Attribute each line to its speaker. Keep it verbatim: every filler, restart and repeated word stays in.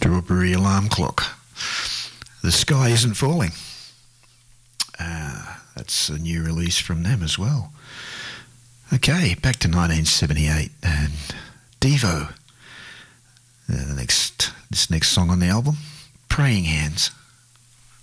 Speaker 1: Strawberry Alarm Clock. The Sky Isn't Falling. Uh, that's a new release from them as well. Okay, back to nineteen seventy-eight and Devo. Uh, the next, this next song on the album, Praying Hands.